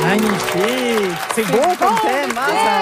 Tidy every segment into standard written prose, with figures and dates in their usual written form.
Magnifique. C'est beau comme thème.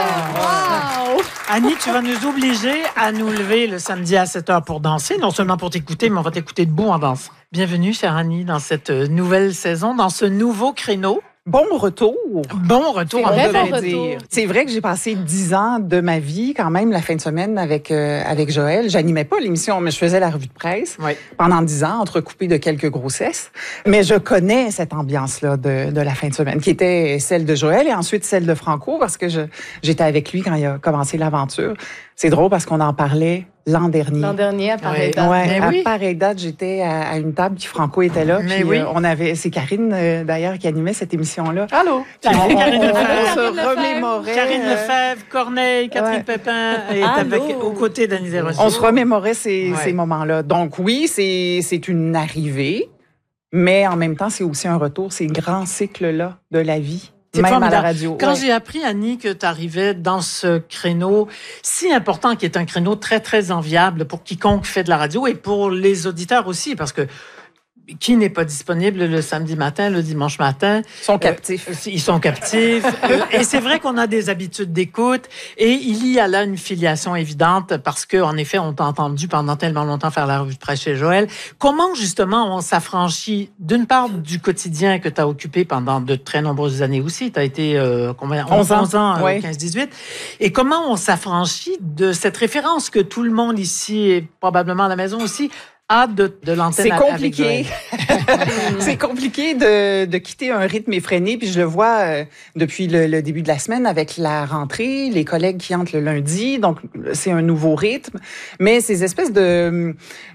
Wow! Annie, tu vas nous obliger à nous lever le samedi à 7h pour danser, non seulement pour t'écouter, mais on va t'écouter debout en dansant. Bienvenue, chère Annie, dans cette nouvelle saison, dans ce nouveau créneau. Bon retour. Bon retour, on vrai, devrait bon retour. dire. C'est vrai que j'ai passé 10 ans de ma vie, quand même, la fin de semaine avec Joël. J'animais pas l'émission, mais je faisais la revue de presse Oui. pendant 10 ans, entrecoupée de quelques grossesses. Mais je connais cette ambiance-là de la fin de semaine, qui était celle de Joël et ensuite celle de Franco, parce que j'étais avec lui quand il a commencé l'aventure. C'est drôle parce qu'on en parlait l'an dernier. L'an dernier, à pareille date. Ouais, Mais à oui. pareille date, j'étais à une table, puis Franco était là. Mais Puis oui. c'est Karine, d'ailleurs, qui animait cette émission-là. Allô? Puis on Karine Lefebvre. se Karine Lefebvre. remémorait. Karine Lefebvre, Corneille, Catherine Ouais. Pépin, et Allô? aux côtés d'Annie Desrosiers. On se remémorait ces Ouais. moments-là. Donc oui, c'est une arrivée, mais en même temps, c'est aussi un retour, ces grands cycles-là de la vie, C'est même à la formidable. radio. Quand Ouais. j'ai appris, Annie, que tu arrivais dans ce créneau si important, qui est un créneau très, très enviable pour quiconque fait de la radio et pour les auditeurs aussi, parce que qui n'est pas disponible le samedi matin, le dimanche matin? Ils sont captifs. Ils sont captifs. Et c'est vrai qu'on a des habitudes d'écoute. Et il y a là une filiation évidente parce que, en effet, on t'a entendu pendant tellement longtemps faire la revue de presse chez Joël. Comment, justement, on s'affranchit, d'une part, du quotidien que tu as occupé pendant de très nombreuses années aussi. Tu as été, combien? 11 ans. 11 ans, Ouais. 15-18. Et comment on s'affranchit de cette référence que tout le monde ici, et probablement à la maison aussi, a de l'antenne C'est avec compliqué. Joël? C'est compliqué de quitter un rythme effréné. Puis je le vois depuis le début de la semaine avec la rentrée, les collègues qui entrent le lundi. Donc, c'est un nouveau rythme. Mais ces espèces de...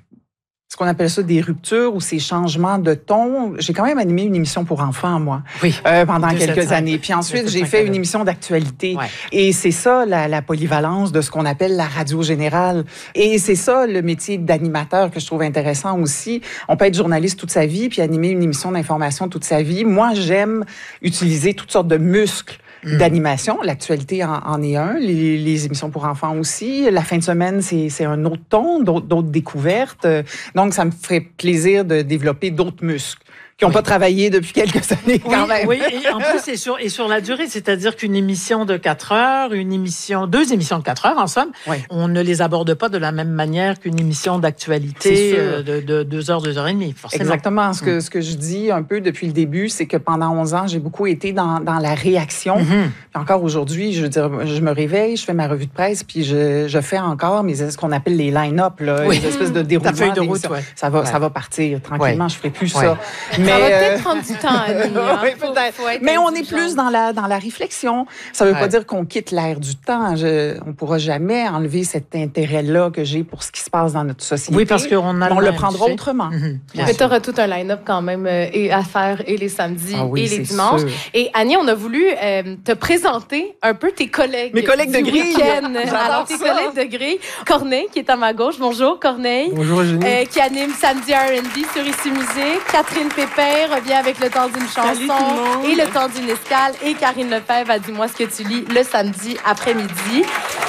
ce qu'on appelle ça des ruptures ou ces changements de ton. J'ai quand même animé une émission pour enfants, moi, Oui. pendant De quelques 7-5. années. Puis ensuite, j'ai fait une émission d'actualité. Ouais. Et c'est ça, la polyvalence de ce qu'on appelle la radio générale. Et c'est ça, le métier d'animateur que je trouve intéressant aussi. On peut être journaliste toute sa vie puis animer une émission d'information toute sa vie. Moi, j'aime utiliser toutes sortes de muscles d'animation. L'actualité en est un, les émissions pour enfants aussi. La fin de semaine, c'est un autre ton, d'autres découvertes. Donc, ça me ferait plaisir de développer d'autres muscles qui n'ont pas travaillé depuis quelques années quand même. Oui, et en plus, et sur la durée, c'est-à-dire qu'une émission de 4 heures, deux émissions de 4 heures, en somme, Oui. on ne les aborde pas de la même manière qu'une émission d'actualité de 2 heures, 2 heures et demie, forcément. Exactement. Ce que je dis un peu depuis le début, c'est que pendant 11 ans, j'ai beaucoup été dans la réaction. Puis encore aujourd'hui, je veux dire, je me réveille, je fais ma revue de presse, puis je fais encore ce qu'on appelle les line-up, là, Oui. les espèces de déroulement. Ta feuille de route, d'émissions. ouais. Ça va partir tranquillement. Ouais. Je ferai plus Ouais. ça. Ça va peut-être prendre du temps, Annie. Hein? Oui, peut-être. Faut être Mais on est indulgente. plus dans la réflexion. Ça veut pas Ouais. dire qu'on quitte l'air du temps. On pourra jamais enlever cet intérêt-là que j'ai pour ce qui se passe dans notre société. Oui, parce qu'on a Mais on le le même, prendra tu sais. autrement. Bien Mais sûr. tu auras tout un line-up quand même et à faire et les samedis Ah oui, et les c'est dimanches. sûr. Et Annie, on a voulu te présenter un peu tes collègues. Mes collègues de du grille. week-end. J'adore Alors, tes ça. collègues de grille. Corneille, qui est à ma gauche. Bonjour, Corneille. Bonjour, Eugénie. Qui anime Samedi R&B sur Ici Musique. Catherine Pépin revient avec Le temps d'une chanson Salut tout le monde. et Le temps d'une escale. Et Karine Lefebvre a Dis-moi ce que tu lis le samedi après-midi.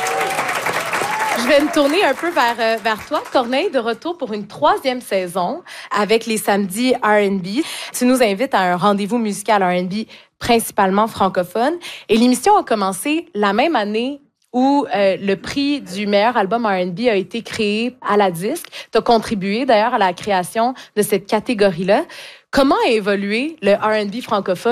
Je vais me tourner un peu vers toi, Corneille, de retour pour une 3e saison avec les samedis R&B. Tu nous invites à un rendez-vous musical R&B principalement francophone. Et l'émission a commencé la même année où le prix du meilleur album R&B a été créé à la disque. Tu as contribué d'ailleurs à la création de cette catégorie-là. Comment a évolué le R&B francophone